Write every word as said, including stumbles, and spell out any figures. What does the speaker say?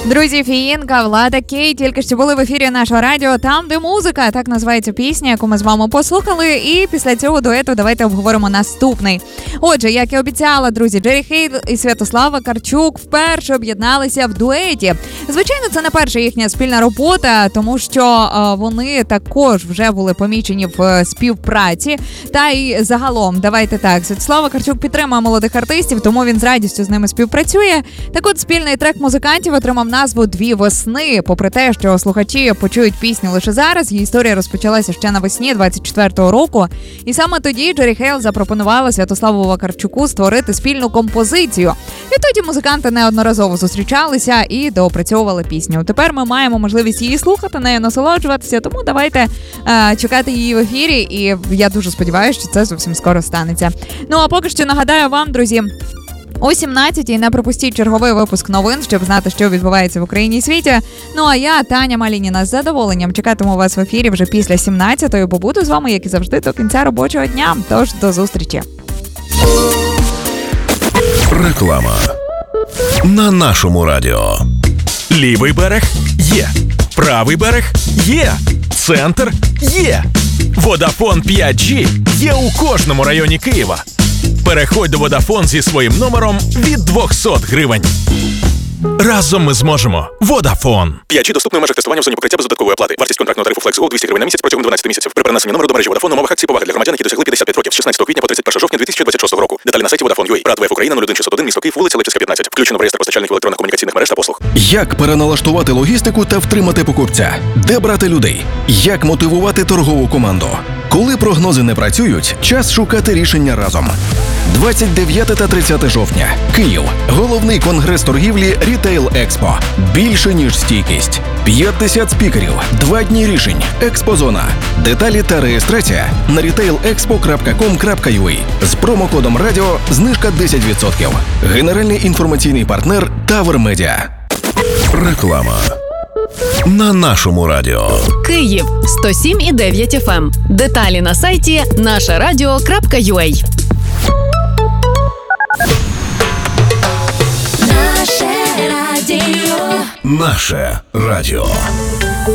Друзі, Фіїнка, Влада Кей тільки що були в ефірі нашого радіо «Там, де музика». Так називається пісня, яку ми з вами послухали. І після цього дуету давайте обговоримо наступний. Отже, як і обіцяла, друзі, Джері Хейл і Святослава Карчук вперше об'єдналися в дуеті. Звичайно, це не перша їхня спільна робота, тому що е, вони також вже були помічені в е, співпраці. Та й загалом, давайте так, Святослава Карчук підтримує молодих артистів, тому він з радістю з ними співпрацює. Так от, спільний трек музикантів отримав назву «Дві весни». Попри те, що слухачі почують пісню лише зараз, її історія розпочалася ще навесні двадцять четвертого року. І саме тоді Джері Хейл запропонувала Святославу Вакарчуку створити спільну композицію. Відтоді музиканти неодноразово зустрічалися і доопрацьовували пісню. Тепер ми маємо можливість її слухати, нею насолоджуватися, тому давайте е, чекати її в ефірі. І я дуже сподіваюся, що це зовсім скоро станеться. Ну а поки що нагадаю вам, друзі, о сімнадцятій не пропустіть черговий випуск новин, щоб знати, що відбувається в Україні і світі. Ну а я, Таня Малініна, з задоволенням чекатиму вас в ефірі вже після сімнадцятої, бо буду з вами, як і завжди, до кінця робочого дня. Тож, до зустрічі. Реклама на нашому радіо. Лівий берег є. Правий берег є. Центр є. Водафон п'ять джі є у кожному районі Києва. Переходь до Водафон зі своїм номером від двісті гривень. Разом ми зможемо. Водафон. п'ять джі доступний в межах тестування в зоні покриття без додаткової оплати. Вартість контрактного тарифу Flex Go двісті гривень на місяць протягом дванадцяти місяців. При перенесенні номеру до мережі Водафон на умовах акції поваги для громадян, які досягли п'ятдесят п'ять років з шістнадцятого квітня по тридцять першого жовтня дві тисячі двадцять шостого року. Деталі на сайті Vodafone крапка ю а. Рад ВФ Україна нуль один шістсот один, місто Київ, вулиця Липчиська, п'ятнадцять. Включено в реєстр постачальників електронних комунікаційних мереж та послуг. Як переналаштувати логістику та втримати покупця? Де брати людей? Як мотивувати торгову команду? Коли прогнози не працюють, час шукати рішення разом. двадцять дев'яте та тридцяте жовтня. Київ. Головний конгрес торгівлі Рітейл Експо. Більше, ніж стійкість. п'ятдесят спікерів. Два дні рішень. Експозона. Деталі та реєстрація на рітейл експо крапка ком крапка ю а. З промокодом радіо знижка десять відсотків. Генеральний інформаційний партнер Тавер Медіа. Реклама на нашому радіо. Київ сто сім і дев'ять еф ем. Деталі на сайті наше радіо крапка ю а. Наше радіо.